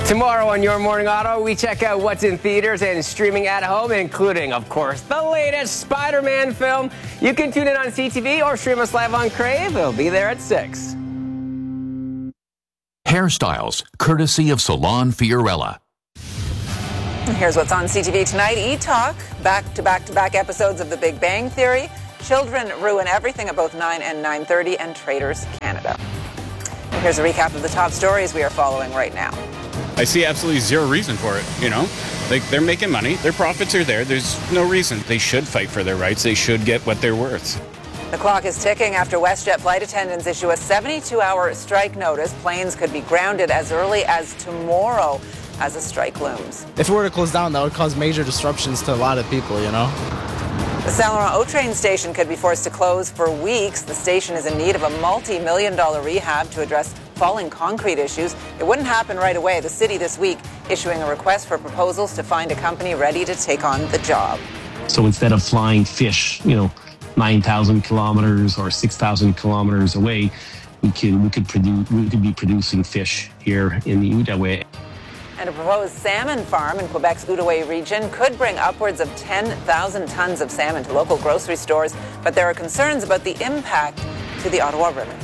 Tomorrow on Your Morning Auto, we check out what's in theaters and streaming at home, including, of course, the latest Spider-Man film. You can tune in on CTV or stream us live on Crave. We'll be there at 6. Hairstyles, courtesy of Salon Fiorella. Here's what's on CTV tonight. E-Talk, back-to-back episodes of The Big Bang Theory. Children ruin everything at both 9 and 9:30, and Traders Canada. And here's a recap of the top stories we are following right now. I see absolutely zero reason for it, They're making money. Their profits are there. There's no reason. They should fight for their rights. They should get what they're worth. The clock is ticking after WestJet flight attendants issue a 72-hour strike notice. Planes could be grounded as early as tomorrow as a strike looms. If it were to close down, that would cause major disruptions to a lot of people, The Saint Laurent O-Train station could be forced to close for weeks. The station is in need of a multi-million-dollar rehab to address falling concrete issues. It wouldn't happen right away. The city this week issuing a request for proposals to find a company ready to take on the job. So instead of flying fish, 9,000 kilometers or 6,000 kilometers away, we could be producing fish here in the Outaouais. And a proposed salmon farm in Quebec's Outaouais region could bring upwards of 10,000 tons of salmon to local grocery stores, but there are concerns about the impact to the Ottawa River.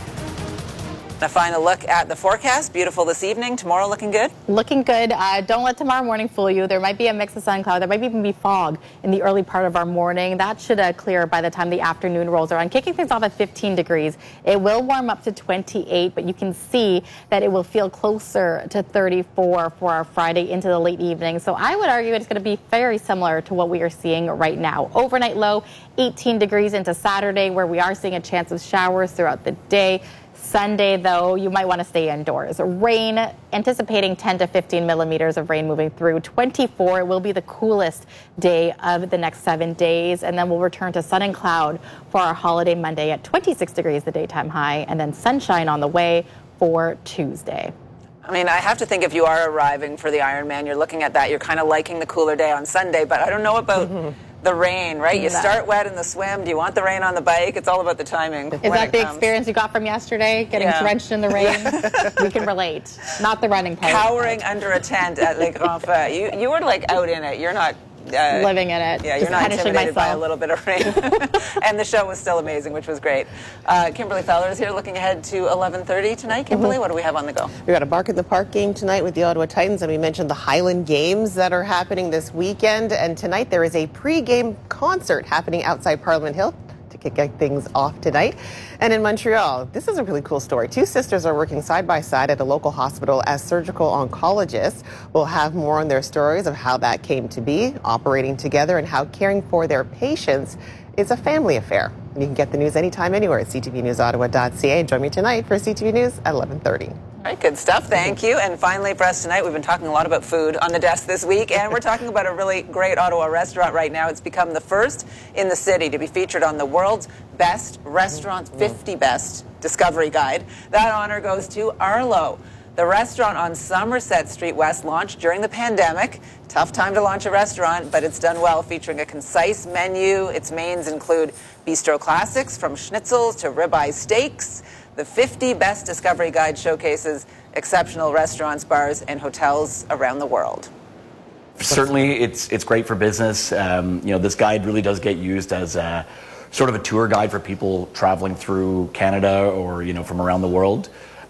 A final look at the forecast. Beautiful this evening. Tomorrow looking good? Looking good. Don't let tomorrow morning fool you. There might be a mix of sun and cloud. There might even be fog in the early part of our morning. That should clear by the time the afternoon rolls around, kicking things off at 15 degrees. It will warm up to 28, but you can see that it will feel closer to 34 for our Friday into the late evening. So I would argue it's going to be very similar to what we are seeing right now. Overnight low, 18 degrees into Saturday, where we are seeing a chance of showers throughout the day. Sunday, though, you might want to stay indoors. Rain, anticipating 10 to 15 millimeters of rain moving through. 24 will be the coolest day of the next 7 days. And then we'll return to sun and cloud for our holiday Monday at 26 degrees, the daytime high. And then sunshine on the way for Tuesday. I mean, I have to think if you are arriving for the Ironman, you're looking at that, you're kind of liking the cooler day on Sunday. But I don't know about the rain, right? You start wet in the swim. Do you want the rain on the bike? It's all about the timing. Is that the experience you got from yesterday, getting drenched in the rain? We can relate. Not the running part. Cowering under a tent at Les Grands Feux. You were like out in it. You're not living in it. Yeah, you're not intimidated by a little bit of rain. And the show was still amazing, which was great. Kimberly Feller is here looking ahead to 11:30 tonight. Kimberly, what do we have on the go? We got a Bark in the Park game tonight with the Ottawa Titans, and we mentioned the Highland Games that are happening this weekend. And tonight there is a pre-game concert happening outside Parliament Hill to kick things off tonight. And in Montreal, this is a really cool story. Two sisters are working side by side at a local hospital as surgical oncologists. We'll have more on their stories of how that came to be, operating together, and how caring for their patients is a family affair. And you can get the news anytime, anywhere at ctvnewsottawa.ca. Join me tonight for CTV News at 11:30. All right, good stuff. Thank you. And finally for us tonight, we've been talking a lot about food on the desk this week, and we're talking about a really great Ottawa restaurant right now. It's become the first in the city to be featured on the World's Best Restaurants 50 Best Discovery Guide. That honor goes to Arlo. The restaurant on Somerset Street West launched during the pandemic. Tough time to launch a restaurant, but it's done well, featuring a concise menu. Its mains include bistro classics from schnitzels to ribeye steaks. The 50 Best Discovery Guide showcases exceptional restaurants, bars, and hotels around the world. Certainly, it's great for business. This guide really does get used as a sort of a tour guide for people traveling through Canada or, from around the world.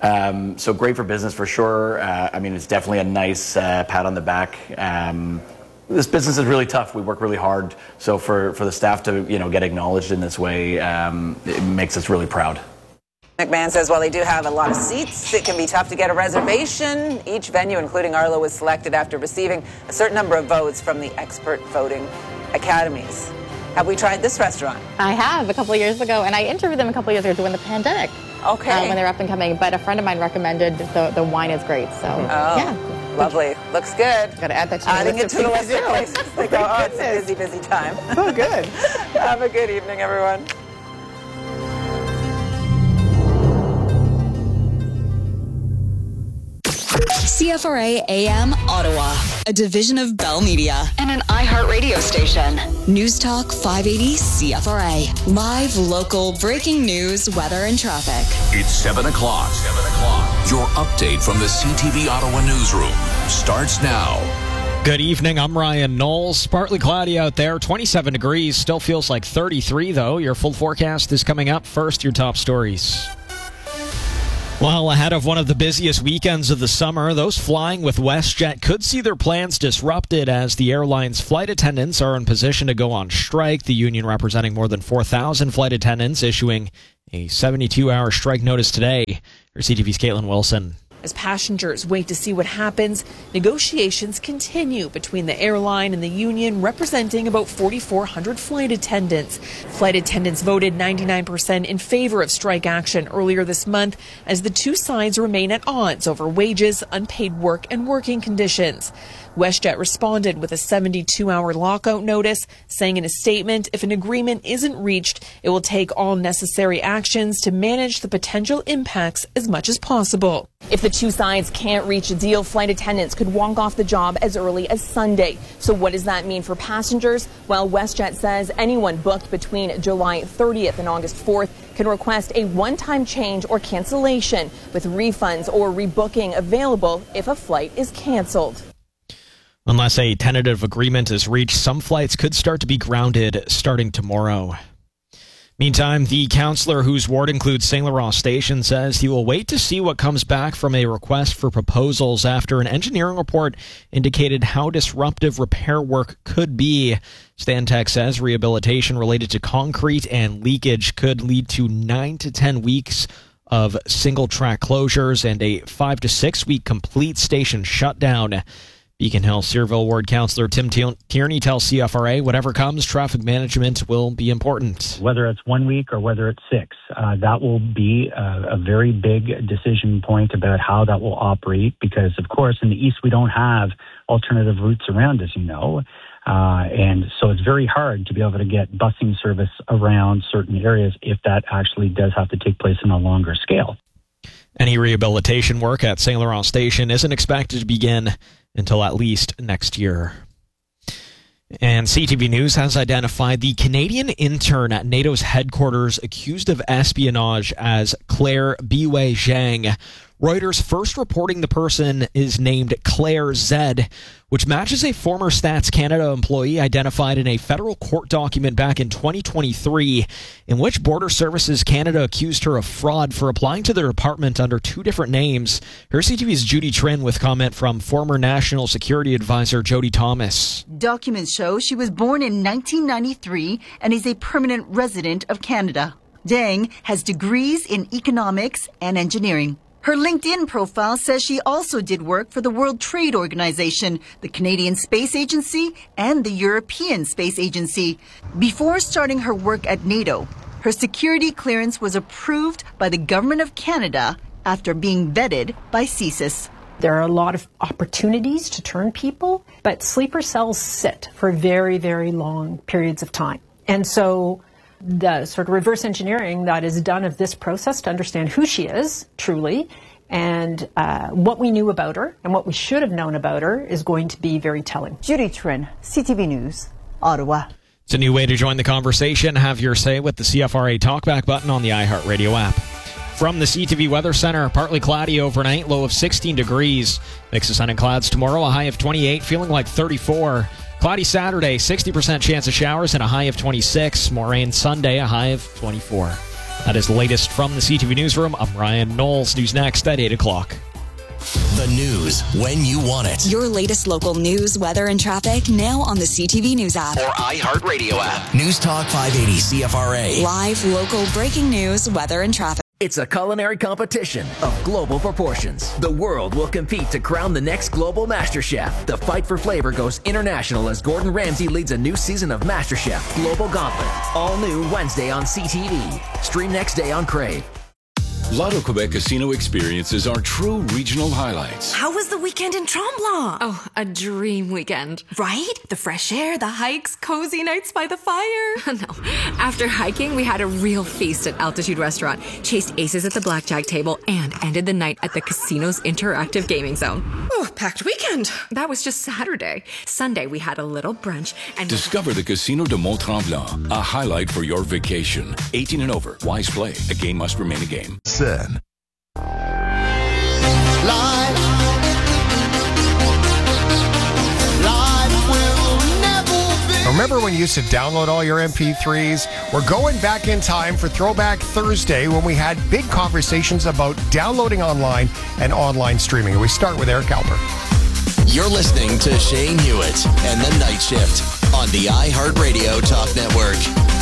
So great for business for sure. It's definitely a nice pat on the back. This business is really tough. We work really hard. So for the staff to, get acknowledged in this way, it makes us really proud. McMahon says while they do have a lot of seats, it can be tough to get a reservation. Each venue, including Arlo, was selected after receiving a certain number of votes from the expert voting academies. Have we tried this restaurant? I have a couple of years ago, and I interviewed them a couple of years ago during the pandemic. Okay. When they're up and coming, but a friend of mine recommended the wine is great. So yeah, lovely. Looks good. Got to add that to Adding it to the list of places to go. Oh, it's a busy time. Oh, good. Have a good evening, everyone. CFRA AM Ottawa, a division of Bell Media and an iHeartRadio station. News Talk 580 CFRA. Live, local, breaking news, weather, and traffic. It's 7 o'clock. 7 o'clock. Your update from the CTV Ottawa newsroom starts now. Good evening, I'm Ryan Knowles. Partly cloudy out there, 27 degrees. Still feels like 33, though. Your full forecast is coming up. First, your top stories. Well, ahead of one of the busiest weekends of the summer, those flying with WestJet could see their plans disrupted as the airline's flight attendants are in position to go on strike. The union, representing more than 4,000 flight attendants, issuing a 72-hour strike notice today. Here's CTV's Caitlin Wilson. As passengers wait to see what happens, negotiations continue between the airline and the union, representing about 4,400 flight attendants. Flight attendants voted 99% in favor of strike action earlier this month as the two sides remain at odds over wages, unpaid work, and working conditions. WestJet responded with a 72-hour lockout notice, saying in a statement, if an agreement isn't reached, it will take all necessary actions to manage the potential impacts as much as possible. If the two sides can't reach a deal, flight attendants could walk off the job as early as Sunday. So what does that mean for passengers? Well, WestJet says anyone booked between July 30th and August 4th can request a one-time change or cancellation, with refunds or rebooking available if a flight is canceled. Unless a tentative agreement is reached, some flights could start to be grounded starting tomorrow. Meantime, the councillor whose ward includes St. Laurent Station says he will wait to see what comes back from a request for proposals after an engineering report indicated how disruptive repair work could be. Stantec says rehabilitation related to concrete and leakage could lead to 9 to 10 weeks of single-track closures and a 5 to 6 week complete station shutdown. Beacon Hill Searville Ward Councillor Tim Tierney tells CFRA whatever comes, traffic management will be important. Whether it's 1 week or whether it's 6, that will be a very big decision point about how that will operate because, of course, in the east we don't have alternative routes around, as you know. And so it's very hard to be able to get busing service around certain areas if that actually does have to take place on a longer scale. Any rehabilitation work at St. Laurent Station isn't expected to begin until at least next year. And CTV News has identified the Canadian intern at NATO's headquarters accused of espionage as Claire Biwei Zhang. Reuters first reporting the person is named Claire Zed, which matches a former Stats Canada employee identified in a federal court document back in 2023, in which Border Services Canada accused her of fraud for applying to their department under two different names. Here's CTV's Judy Trin with comment from former National Security Advisor Jody Thomas. Documents show she was born in 1993 and is a permanent resident of Canada. Zhang has degrees in economics and engineering. Her LinkedIn profile says she also did work for the World Trade Organization, the Canadian Space Agency, and the European Space Agency. Before starting her work at NATO, her security clearance was approved by the Government of Canada after being vetted by CSIS. There are a lot of opportunities to turn people, but sleeper cells sit for very, very long periods of time. And so the sort of reverse engineering that is done of this process to understand who she is, truly, and what we knew about her and what we should have known about her is going to be very telling. Judy Trin, CTV News, Ottawa. It's a new way to join the conversation. Have your say with the CFRA Talkback button on the iHeartRadio app. From the CTV Weather Center, partly cloudy overnight, low of 16 degrees. Mix of sun and clouds tomorrow, a high of 28, feeling like 34. Cloudy Saturday, 60% chance of showers and a high of 26. More rain Sunday, a high of 24. That is the latest from the CTV Newsroom. I'm Ryan Knowles. News next at 8 o'clock. The news when you want it. Your latest local news, weather, and traffic now on the CTV News app. Or iHeartRadio app. News Talk 580 CFRA. Live, local, breaking news, weather, and traffic. It's a culinary competition of global proportions. The world will compete to crown the next global MasterChef. The fight for flavor goes international as Gordon Ramsay leads a new season of MasterChef Global Gauntlet. All new Wednesday on CTV. Stream next day on Crave. Lotto Quebec Casino experiences are true regional highlights. How was the weekend in Tremblant? Oh, a dream weekend. Right? The fresh air, the hikes, cozy nights by the fire. No. After hiking, we had a real feast at Altitude Restaurant, chased aces at the blackjack table, and ended the night at the casino's interactive gaming zone. Oh, packed weekend. That was just Saturday. Sunday, we had a little brunch and... Discover the Casino de Mont-Tremblant, a highlight for your vacation. 18 and over. Wise play. A game must remain a game. Sin. Remember when you used to download all your MP3s? We're going back in time for Throwback Thursday when we had big conversations about downloading online and online streaming. And we start with Eric Alper. You're listening to Shane Hewitt and the Night Shift on the iHeartRadio Talk Network.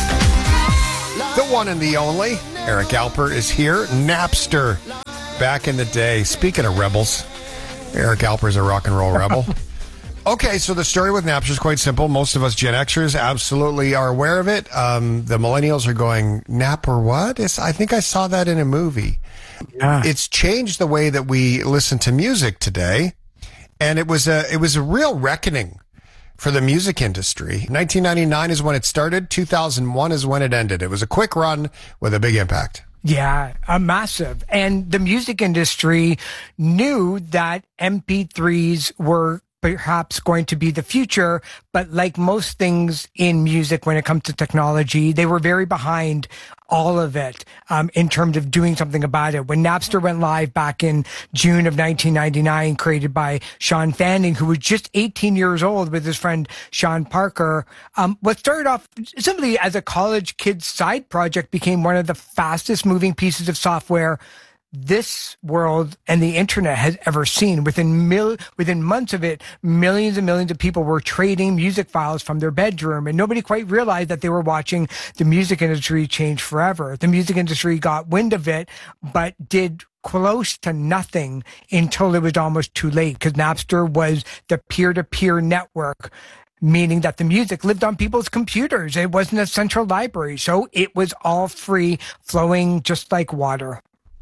The one and the only, Eric Alper is here. Napster, back in the day. Speaking of rebels, Eric Alper is a rock and roll rebel. Okay, so the story with Napster is quite simple. Most of us Gen Xers absolutely are aware of it. The millennials are going, Nap or what? I think I saw that in a movie. Yeah. It's changed the way that we listen to music today, and it was a real reckoning for the music industry. 1999 is when it started. 2001 is when it ended. It was a quick run with a big impact. Yeah, massive. And the music industry knew that MP3s were perhaps going to be the future, but like most things in music when it comes to technology, they were very behind all of it in terms of doing something about it. When Napster went live back in June of 1999, created by Sean Fanning, who was just 18 years old with his friend Sean Parker, what started off simply as a college kid's side project became one of the fastest moving pieces of software this world and the internet has ever seen. Within months of it, millions and millions of people were trading music files from their bedroom, and nobody quite realized that they were watching the music industry change forever. The music industry got wind of it, but did close to nothing until it was almost too late, because Napster was the peer-to-peer network, meaning that the music lived on people's computers. It wasn't a central library, so it was all free, flowing just like water.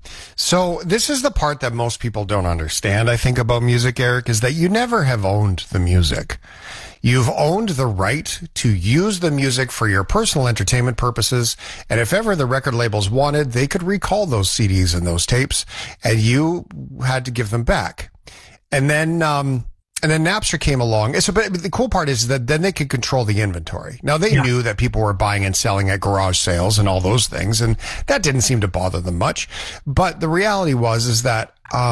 So this is the part that most people don't understand, I think, about music, Eric, is that you never have owned the music. You've owned the right to use the music for your personal entertainment purposes, and if ever the record labels wanted, they could recall those CDs and those tapes, and you had to give them back. And then Napster came along. But the cool part is that then they could control the inventory. Now, they knew that people were buying and selling at garage sales and all those things, and that didn't seem to bother them much. But the reality is that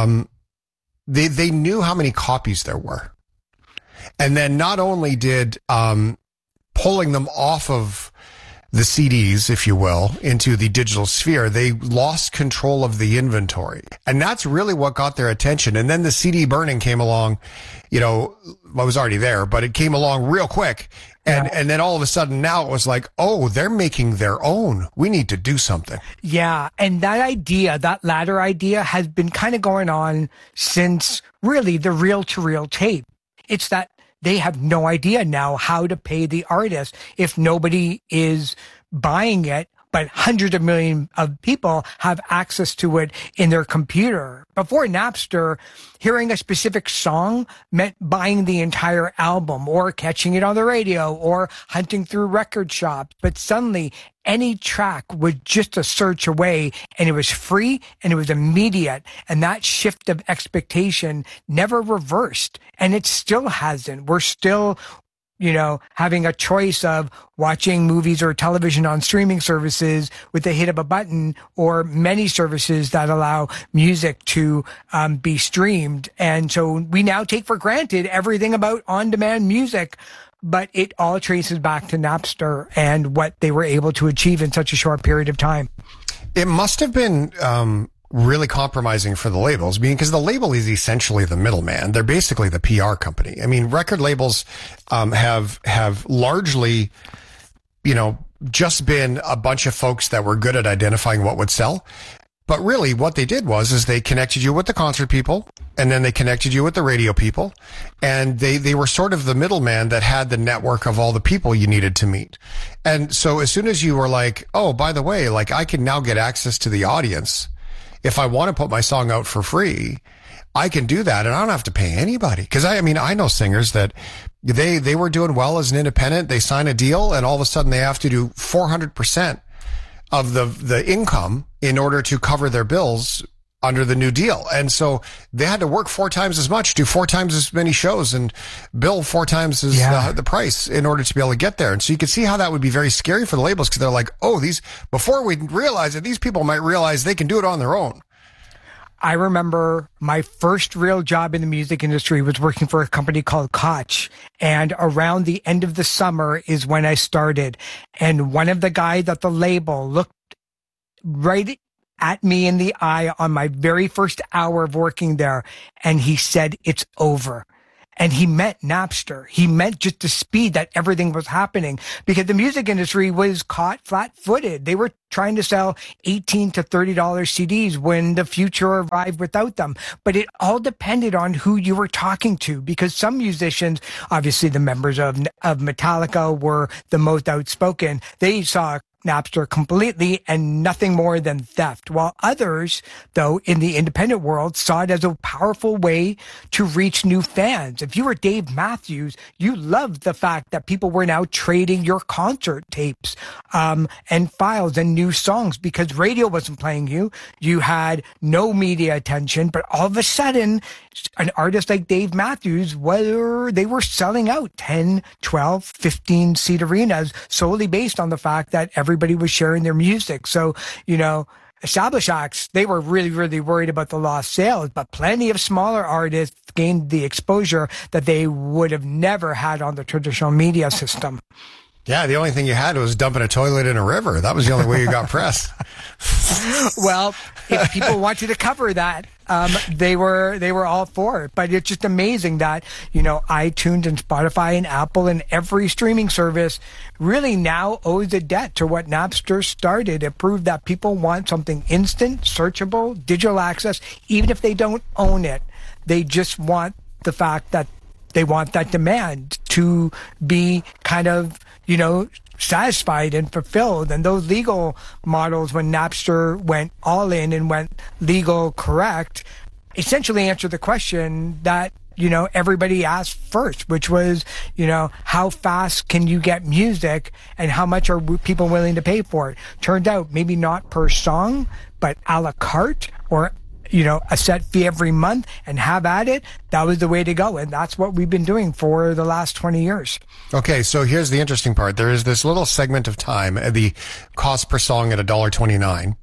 they knew how many copies there were. And then not only did pulling them off of the CDs, if you will, into the digital sphere, they lost control of the inventory. And that's really what got their attention. And then the CD burning came along, I was already there, but it came along real quick. And then all of a sudden now it was like, oh, they're making their own. We need to do something. Yeah. And that latter idea has been kind of going on since really the reel-to-reel tape. It's that they have no idea now how to pay the artist if nobody is buying it, but hundreds of millions of people have access to it in their computer. Before Napster, hearing a specific song meant buying the entire album or catching it on the radio or hunting through record shops. But suddenly, any track was just a search away, and it was free and it was immediate. And that shift of expectation never reversed, and it still hasn't. We're still having a choice of watching movies or television on streaming services with the hit of a button, or many services that allow music to be streamed. And so we now take for granted everything about on-demand music, but it all traces back to Napster and what they were able to achieve in such a short period of time. It must have been really compromising for the labels, because the label is essentially the middleman. They're basically the PR company. I mean, record labels have largely, just been a bunch of folks that were good at identifying what would sell. But really what they did was they connected you with the concert people, and then they connected you with the radio people, and they were sort of the middleman that had the network of all the people you needed to meet. And so as soon as you were like, oh, by the way, like I can now get access to the audience if I want to put my song out for free, I can do that and I don't have to pay anybody. Because I know singers that they were doing well as an independent. They sign a deal and all of a sudden they have to do 400% of the income in order to cover their bills under the new deal. And so they had to work 4 times as much, do 4 times as many shows, and bill 4 times as the price in order to be able to get there. And so you can see how that would be very scary for the labels, because they're like, oh, before we realize it, these people might realize they can do it on their own. I remember my first real job in the music industry was working for a company called Koch. And around the end of the summer is when I started. And one of the guys at the label looked right at me in the eye on my very first hour of working there. And he said, it's over. And he meant Napster. He meant just the speed that everything was happening, because the music industry was caught flat-footed. They were trying to sell $18 to $30 CDs when the future arrived without them. But it all depended on who you were talking to, because some musicians, obviously the members of Metallica, were the most outspoken. They saw Napster completely and nothing more than theft, while others, though, in the independent world saw it as a powerful way to reach new fans. If you were Dave Matthews, you loved the fact that people were now trading your concert tapes and files and new songs, because radio wasn't playing you. You had no media attention, but all of a sudden, an artist like Dave Matthews, they were selling out 10, 12, 15 seat arenas solely based on the fact that everybody was sharing their music. So, established acts, they were really, really worried about the lost sales, but plenty of smaller artists gained the exposure that they would have never had on the traditional media system. Yeah, the only thing you had was dumping a toilet in a river. That was the only way you got press. Well, if people wanted to cover that, they were all for it. But it's just amazing that, iTunes and Spotify and Apple and every streaming service really now owes a debt to what Napster started. It proved that people want something instant, searchable, digital access, even if they don't own it. They just want the fact that they want that demand to be kind of, satisfied and fulfilled. And those legal models, when Napster went all in and went legal correct, essentially answered the question that, everybody asked first, which was, how fast can you get music and how much are people willing to pay for it? Turned out maybe not per song, but a la carte, or a set fee every month, and have at it. That was the way to go. And that's what we've been doing for the last 20 years. Okay. So here's the interesting part. There is this little segment of time at the cost per song at $1.29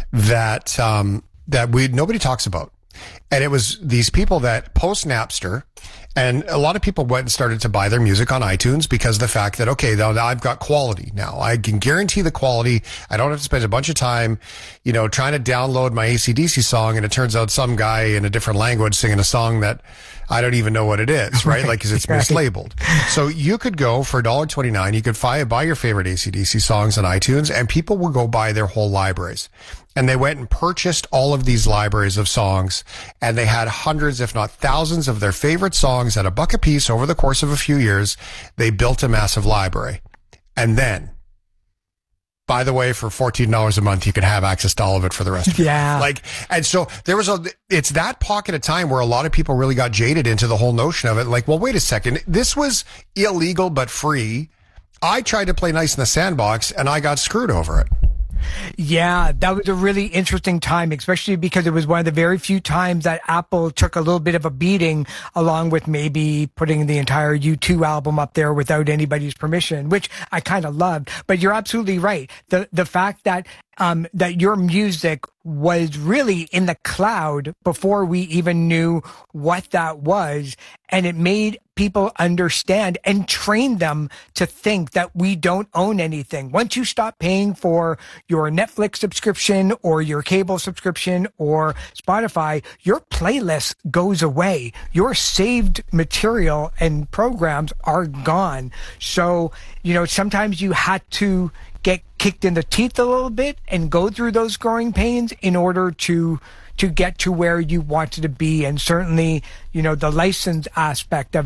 that nobody talks about. And it was these people that post Napster, and a lot of people went and started to buy their music on iTunes because of the fact that, okay, now I've got quality now. I can guarantee the quality. I don't have to spend a bunch of time, trying to download my AC/DC song, and it turns out some guy in a different language singing a song that I don't even know what it is, right? Like, because it's mislabeled. So you could go for $1.29. You could buy your favorite AC/DC songs on iTunes, and people will go buy their whole libraries. And they went and purchased all of these libraries of songs, and they had hundreds, if not thousands, of their favorite songs at $1 a piece over the course of a few years. They built a massive library. And then, by the way, for $14 a month, you can have access to all of it for the rest of your life. And so it's that pocket of time where a lot of people really got jaded into the whole notion of it. Like, well, wait a second. This was illegal, but free. I tried to play nice in the sandbox, and I got screwed over it. Yeah, that was a really interesting time, especially because it was one of the very few times that Apple took a little bit of a beating, along with maybe putting the entire U2 album up there without anybody's permission, which I kind of loved. But you're absolutely right. The fact that that your music was really in the cloud before we even knew what that was. And it made people understand and train them to think that we don't own anything. Once you stop paying for your Netflix subscription or your cable subscription or Spotify, your playlist goes away. Your saved material and programs are gone. So, sometimes you had to get kicked in the teeth a little bit and go through those growing pains in order to get to where you wanted to be. And certainly, the license aspect of it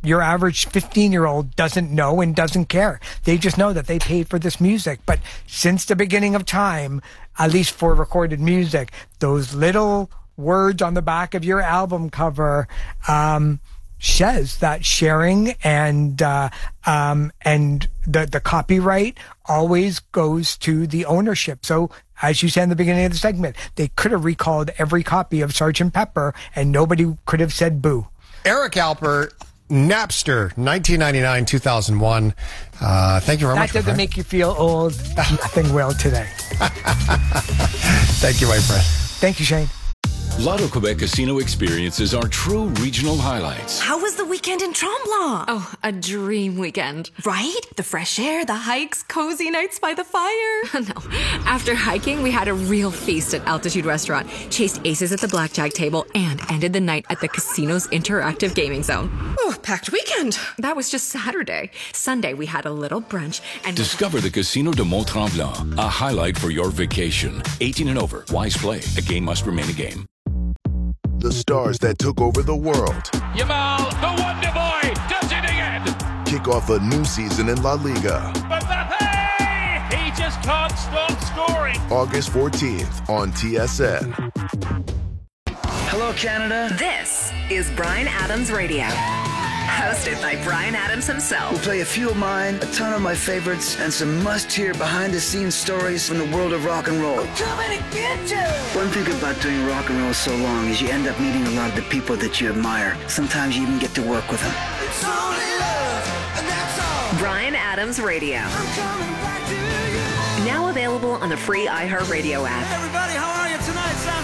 your average 15-year-old doesn't know and doesn't care. They just know that they paid for this music. But since the beginning of time, at least for recorded music, those little words on the back of your album cover says that sharing and the copyright always goes to the ownership. So as you said in the beginning of the segment, they could have recalled every copy of Sgt. Pepper and nobody could have said boo. Eric Alper, Napster, 1999, 2001. Thank you very much. That doesn't make you feel old. Nothing will today. Thank you, my friend. Thank you, Shane. Lotto Quebec Casino experiences are true regional highlights. How was the weekend in Tremblant? Oh, a dream weekend. Right? The fresh air, the hikes, cozy nights by the fire. No. After hiking, we had a real feast at Altitude Restaurant, chased aces at the blackjack table, and ended the night at the casino's interactive gaming zone. Oh, packed weekend. That was just Saturday. Sunday, we had a little brunch and... Discover the Casino de Mont-Tremblant, a highlight for your vacation. 18 and over. Wise play. A game must remain a game. The stars that took over the world. Yamal, the Wonder Boy, does it again. Kick off a new season in La Liga. Mbappe, he just can't stop scoring. August 14th on TSN. Hello, Canada. This is Bryan Adams Radio. Hosted by Bryan Adams himself. We'll play a few of mine, a ton of my favorites, and some must-hear behind-the-scenes stories from the world of rock and roll. I'm coming to get you! One thing about doing rock and roll so long is you end up meeting a lot of the people that you admire. Sometimes you even get to work with them. It's only love, and that's all. Bryan Adams Radio. I'm coming back to you. Now available on the free iHeartRadio app. Hey everybody, how are you tonight? Sounds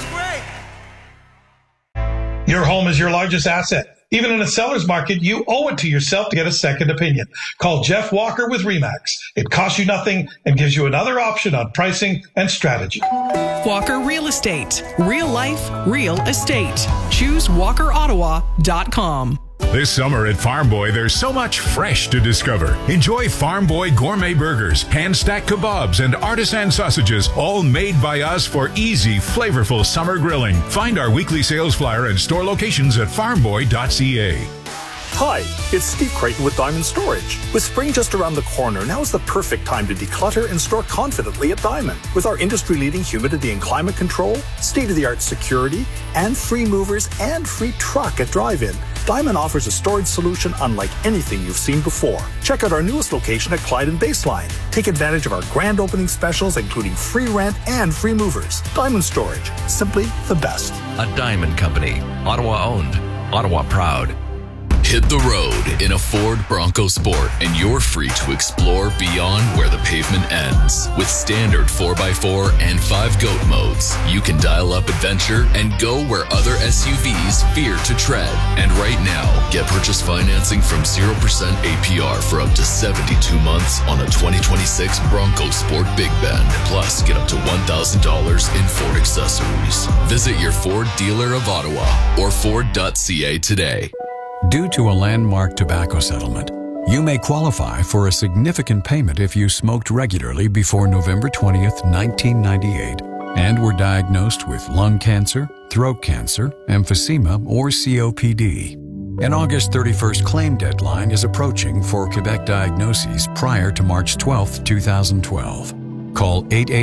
great. Your home is your largest asset. Even in a seller's market, you owe it to yourself to get a second opinion. Call Jeff Walker with RE/MAX. It costs you nothing and gives you another option on pricing and strategy. Walker Real Estate. Real life, real estate. Choose WalkerOttawa.com. This summer at Farm Boy, there's so much fresh to discover. Enjoy Farm Boy gourmet burgers, hand-stacked kebabs, and artisan sausages, all made by us for easy, flavorful summer grilling. Find our weekly sales flyer and store locations at farmboy.ca. Hi, it's Steve Creighton with Diamond Storage. With spring just around the corner, now is the perfect time to declutter and store confidently at Diamond. With our industry-leading humidity and climate control, state-of-the-art security, and free movers and free truck at drive-in, Diamond offers a storage solution unlike anything you've seen before. Check out our newest location at Clyde and Baseline. Take advantage of our grand opening specials, including free rent and free movers. Diamond Storage, simply the best. A Diamond Company, Ottawa owned, Ottawa proud. Hit the road in a Ford Bronco Sport and you're free to explore beyond where the pavement ends. With standard 4x4 and 5-GOAT modes, you can dial up adventure and go where other SUVs fear to tread. And right now, get purchase financing from 0% APR for up to 72 months on a 2026 Bronco Sport Big Bend. Plus, get up to $1,000 in Ford accessories. Visit your Ford dealer of Ottawa or Ford.ca today. Due to a landmark tobacco settlement, you may qualify for a significant payment if you smoked regularly before November 20th, 1998, and were diagnosed with lung cancer, throat cancer, emphysema, or COPD. An August 31st claim deadline is approaching for Quebec diagnoses prior to March 12th, 2012. Call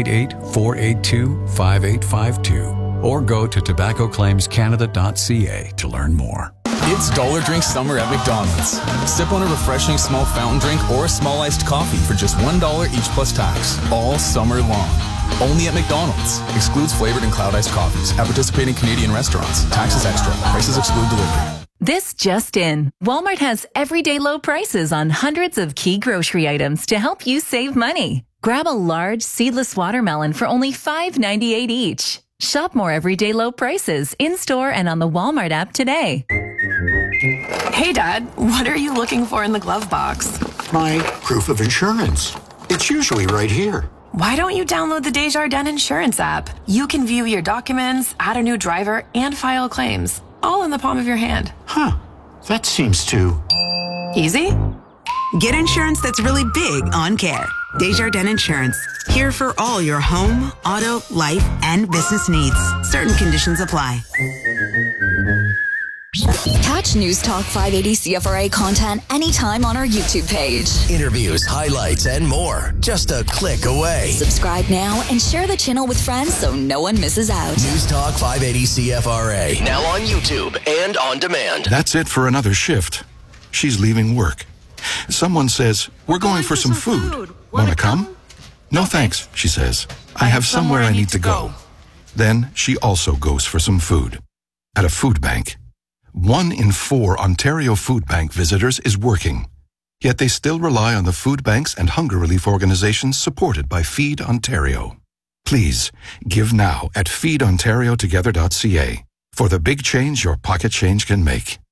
888-482-5852 or go to tobaccoclaimscanada.ca to learn more. It's Dollar Drink Summer at McDonald's. Sip on a refreshing small fountain drink or a small iced coffee for just $1 each plus tax, all summer long. Only at McDonald's. Excludes flavored and cloud iced coffees at participating Canadian restaurants. Taxes extra. Prices exclude delivery. This just in. Walmart has everyday low prices on hundreds of key grocery items to help you save money. Grab a large seedless watermelon for only $5.98 each. Shop more everyday low prices in-store and on the Walmart app today. Hey, Dad, what are you looking for in the glove box? My proof of insurance. It's usually right here. Why don't you download the Desjardins Insurance app? You can view your documents, add a new driver, and file claims, all in the palm of your hand. Huh. That seems too... easy? Get insurance that's really big on care. Desjardins Insurance. Here for all your home, auto, life, and business needs. Certain conditions apply. Catch News Talk 580 CFRA content anytime on our YouTube page. Interviews, highlights, and more. Just a click away. Subscribe now and share the channel with friends so no one misses out. News Talk 580 CFRA. Now on YouTube and on demand. That's it for another shift. She's leaving work. Someone says, "We're going for some food. Want to come?" "No thanks," she says. "I have somewhere I need to go." Then she also goes for some food. At a food bank. 1 in 4 Ontario Food Bank visitors is working. Yet they still rely on the food banks and hunger relief organizations supported by Feed Ontario. Please, give now at feedontariotogether.ca for the big change your pocket change can make.